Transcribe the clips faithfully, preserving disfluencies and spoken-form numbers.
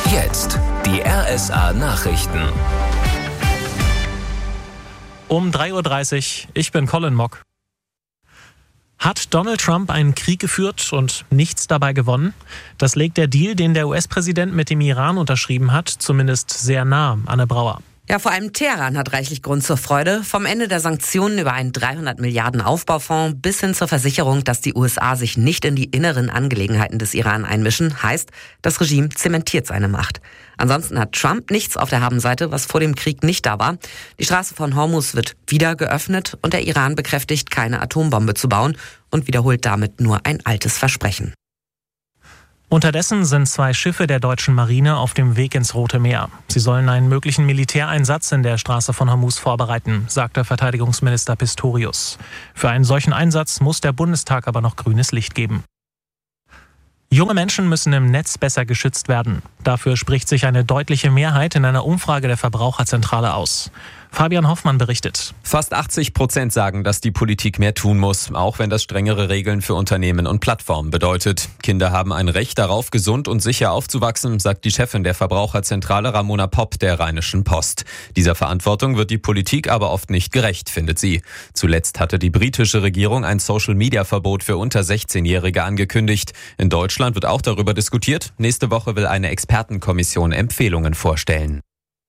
Jetzt die R S A-Nachrichten. Um drei Uhr dreißig, ich bin Colin Mock. Hat Donald Trump einen Krieg geführt und nichts dabei gewonnen? Das legt der Deal, den der U S-Präsident mit dem Iran unterschrieben hat, zumindest sehr nah. Anne Brauer. Ja, vor allem Teheran hat reichlich Grund zur Freude. Vom Ende der Sanktionen über einen dreihundert Milliarden Aufbaufonds bis hin zur Versicherung, dass die U S A sich nicht in die inneren Angelegenheiten des Iran einmischen, heißt, das Regime zementiert seine Macht. Ansonsten hat Trump nichts auf der Habenseite, was vor dem Krieg nicht da war. Die Straße von Hormuz wird wieder geöffnet und der Iran bekräftigt, keine Atombombe zu bauen und wiederholt damit nur ein altes Versprechen. Unterdessen sind zwei Schiffe der deutschen Marine auf dem Weg ins Rote Meer. Sie sollen einen möglichen Militäreinsatz in der Straße von Hormuz vorbereiten, sagte Verteidigungsminister Pistorius. Für einen solchen Einsatz muss der Bundestag aber noch grünes Licht geben. Junge Menschen müssen im Netz besser geschützt werden. Dafür spricht sich eine deutliche Mehrheit in einer Umfrage der Verbraucherzentrale aus. Fabian Hoffmann berichtet. Fast achtzig Prozent sagen, dass die Politik mehr tun muss, auch wenn das strengere Regeln für Unternehmen und Plattformen bedeutet. Kinder haben ein Recht darauf, gesund und sicher aufzuwachsen, sagt die Chefin der Verbraucherzentrale Ramona Popp der Rheinischen Post. Dieser Verantwortung wird die Politik aber oft nicht gerecht, findet sie. Zuletzt hatte die britische Regierung ein Social-Media-Verbot für unter sechzehnjährige angekündigt. In Deutschland wird auch darüber diskutiert. Nächste Woche will eine Expertenkommission Empfehlungen vorstellen.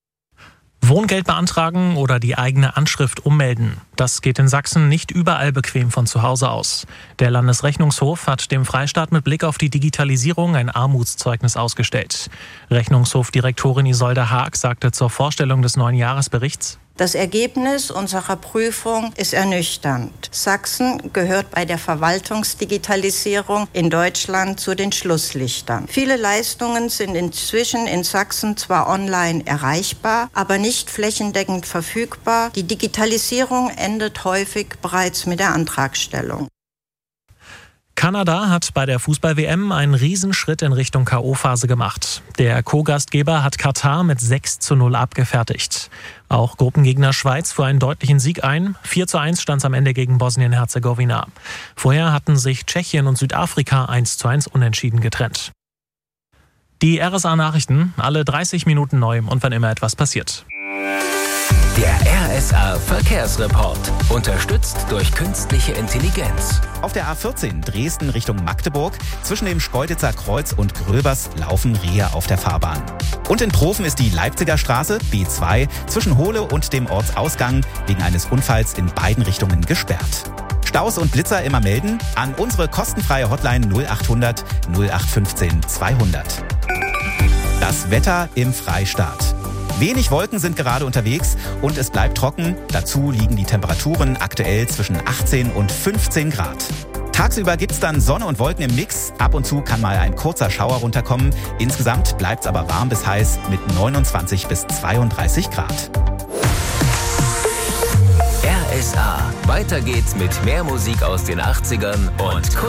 Wohngeld beantragen oder die eigene Anschrift ummelden. Das geht in Sachsen nicht überall bequem von zu Hause aus. Der Landesrechnungshof hat dem Freistaat mit Blick auf die Digitalisierung ein Armutszeugnis ausgestellt. Rechnungshofdirektorin Isolde Haag sagte zur Vorstellung des neuen Jahresberichts: Das Ergebnis unserer Prüfung ist ernüchternd. Sachsen gehört bei der Verwaltungsdigitalisierung in Deutschland zu den Schlusslichtern. Viele Leistungen sind inzwischen in Sachsen zwar online erreichbar, aber nicht flächendeckend verfügbar. Die Digitalisierung endet häufig bereits mit der Antragstellung. Kanada hat bei der Fußball-W M einen Riesenschritt in Richtung K O-Phase gemacht. Der Co-Gastgeber hat Katar mit sechs zu null abgefertigt. Auch Gruppengegner Schweiz fuhr einen deutlichen Sieg ein. vier zu eins stand es am Ende gegen Bosnien-Herzegowina. Vorher hatten sich Tschechien und Südafrika eins zu eins unentschieden getrennt. Die R S A-Nachrichten, alle dreißig Minuten neu und wann immer etwas passiert. Der R S A-Verkehrsreport, unterstützt durch künstliche Intelligenz. Auf der A vierzehn Dresden Richtung Magdeburg zwischen dem Schkeuditzer Kreuz und Gröbers laufen Rehe auf der Fahrbahn. Und in Profen ist die Leipziger Straße B zwei zwischen Hohle und dem Ortsausgang wegen eines Unfalls in beiden Richtungen gesperrt. Staus und Blitzer immer melden an unsere kostenfreie Hotline null achthundert null acht fünfzehn zweihundert. Das Wetter im Freistaat. Wenig Wolken sind gerade unterwegs und es bleibt trocken. Dazu liegen die Temperaturen aktuell zwischen achtzehn und fünfzehn Grad. Tagsüber gibt's dann Sonne und Wolken im Mix. Ab und zu kann mal ein kurzer Schauer runterkommen. Insgesamt bleibt's aber warm bis heiß mit neunundzwanzig bis zweiunddreißig Grad. R S A. Weiter geht's mit mehr Musik aus den achtzigern und